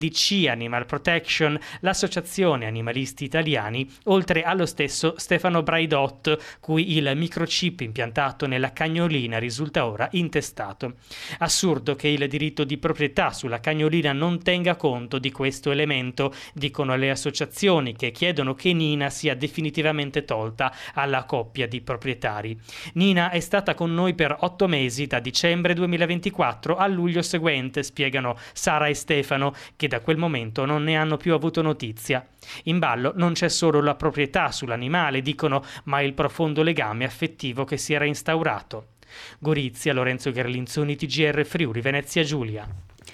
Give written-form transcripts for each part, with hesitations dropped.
DC Animal Protection, l'Associazione Animalisti Italiani, oltre allo stesso Stefano Braidot, cui il microchip impiantato nella cagnolina risulta ora intestato. Assurdo che il diritto di proprietà sulla cagnolina non tenga conto di questo elemento, dicono le associazioni che chiedono che Nina sia definitivamente tolta alla coppia di proprietari. Nina è stata con noi per 8 mesi, da dicembre 2024 a luglio seguente, spiegano Sara e Stefano, che da quel momento non ne hanno più avuto notizia. In ballo non c'è solo la proprietà sull'animale, dicono, ma il profondo legame affettivo che si era instaurato. Gorizia, Lorenzo Gherlinzoni, TGR Friuli, Venezia Giulia.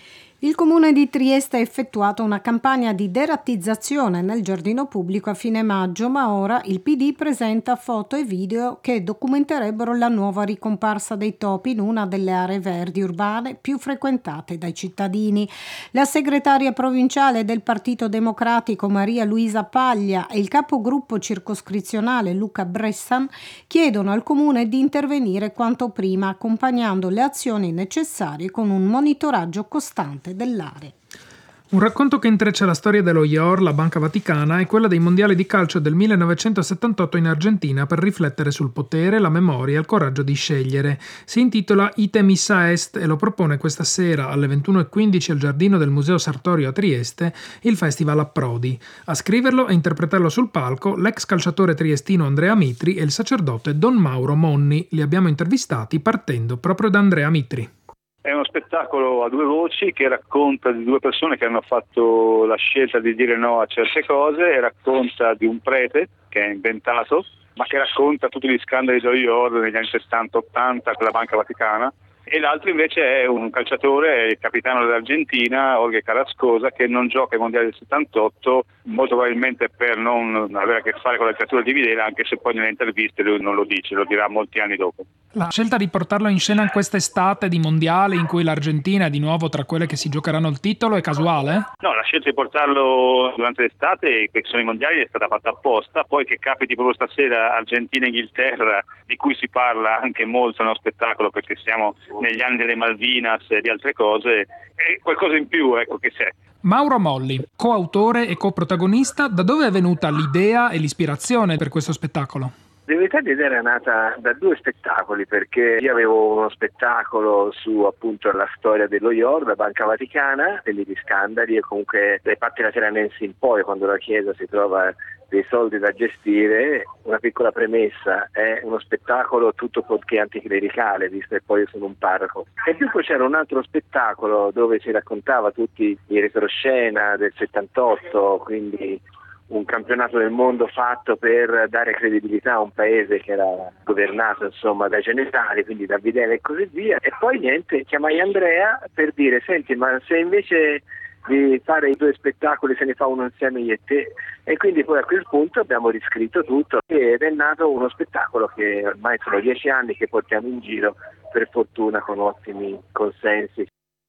Il Comune di Trieste ha effettuato una campagna di derattizzazione nel giardino pubblico a fine maggio, ma ora il PD presenta foto e video che documenterebbero la nuova ricomparsa dei topi in una delle aree verdi urbane più frequentate dai cittadini. La segretaria provinciale del Partito Democratico Maria Luisa Paglia e il capogruppo circoscrizionale Luca Bressan chiedono al Comune di intervenire quanto prima, accompagnando le azioni necessarie con un monitoraggio costante dell'area. Un racconto che intreccia la storia dello IOR, la Banca Vaticana, e quella dei mondiali di calcio del 1978 in Argentina per riflettere sul potere, la memoria e il coraggio di scegliere. Si intitola Item Issa Est e lo propone questa sera alle 21:15 al giardino del Museo Sartorio a Trieste il Festival Approdi. A scriverlo e interpretarlo sul palco l'ex calciatore triestino Andrea Mitri e il sacerdote Don Mauro Monni. Li abbiamo intervistati partendo proprio da Andrea Mitri. È uno spettacolo a due voci che racconta di due persone che hanno fatto la scelta di dire no a certe cose e racconta di un prete che è inventato, ma che racconta tutti gli scandali dello IOR negli anni 70-80 con la Banca Vaticana. E l'altro invece è un calciatore, il capitano dell'Argentina, Jorge Carrascosa, che non gioca ai mondiali del 78, molto probabilmente per non avere a che fare con la dittatura di Videla, anche se poi nelle interviste lui non lo dice, lo dirà molti anni dopo. La scelta di portarlo in scena in quest'estate di mondiali in cui l'Argentina è di nuovo tra quelle che si giocheranno il titolo è casuale? No, la scelta di portarlo durante l'estate, che sono i mondiali, è stata fatta apposta. Poi che capiti proprio stasera Argentina-Inghilterra, di cui si parla anche molto nello spettacolo perché siamo negli anni delle Malvinas e di altre cose, è qualcosa in più, ecco, che c'è. Mauro Molli, coautore e coprotagonista, da dove è venuta l'idea e l'ispirazione per questo spettacolo? In verità l'idea era nata da due spettacoli, perché io avevo uno spettacolo su appunto la storia dello IOR, la Banca Vaticana, degli scandali e comunque dai Patti Lateranensi in poi, quando la Chiesa si trova dei soldi da gestire. Una piccola premessa: è uno spettacolo tutto fuorché anticlericale, visto che poi io sono un parroco. E più poi c'era un altro spettacolo dove si raccontava tutti i retroscena del 78, quindi un campionato del mondo fatto per dare credibilità a un paese che era governato insomma dai generali, quindi da Videla e così via. E poi niente, chiamai Andrea per dire: senti, ma se invece di fare i due spettacoli se ne fa uno insieme io e te. E quindi poi a quel punto abbiamo riscritto tutto ed è nato uno spettacolo che ormai sono 10 anni che portiamo in giro, per fortuna con ottimi consensi.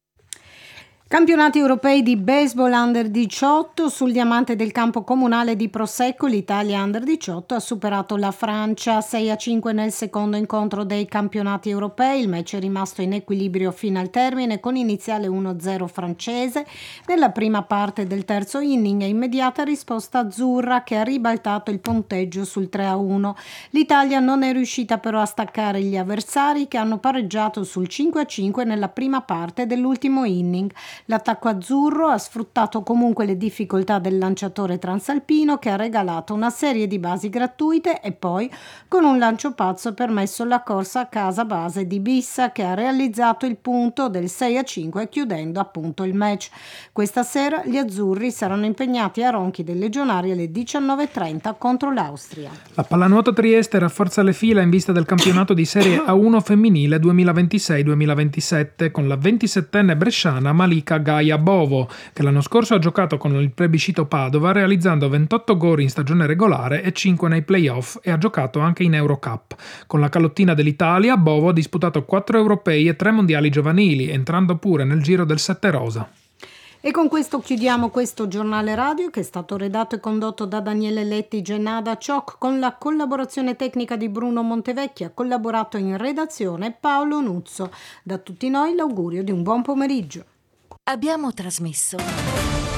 Campionati europei di baseball under 18. Sul diamante del campo comunale di Prosecco l'Italia under 18 ha superato la Francia 6-5 nel secondo incontro dei campionati europei. Il match è rimasto in equilibrio fino al termine con iniziale 1-0 francese. Nella prima parte del terzo inning è immediata risposta azzurra che ha ribaltato il punteggio sul 3-1. L'Italia non è riuscita però a staccare gli avversari, che hanno pareggiato sul 5-5 nella prima parte dell'ultimo inning. L'attacco azzurro ha sfruttato comunque le difficoltà del lanciatore transalpino, che ha regalato una serie di basi gratuite e poi con un lancio pazzo ha permesso la corsa a casa base di Bissa, che ha realizzato il punto del 6-5 chiudendo appunto il match. Questa sera gli azzurri saranno impegnati a Ronchi dei Legionari alle 19:30 contro l'Austria. La pallanuoto Trieste rafforza le fila in vista del campionato di Serie A1 femminile 2026-2027 con la 27enne bresciana Malika Gaia Bovo, che l'anno scorso ha giocato con il plebiscito Padova realizzando 28 gol in stagione regolare e 5 nei playoff, e ha giocato anche in Eurocup. Con la calottina dell'Italia, Bovo ha disputato 4 europei e 3 mondiali giovanili, entrando pure nel giro del 7 rosa. E con questo chiudiamo questo giornale radio, che è stato redatto e condotto da Daniele Letti, Gennada Ciocc, con la collaborazione tecnica di Bruno Montevecchi. Ha collaborato in redazione Paolo Nuzzo. Da tutti noi l'augurio di un buon pomeriggio. Abbiamo trasmesso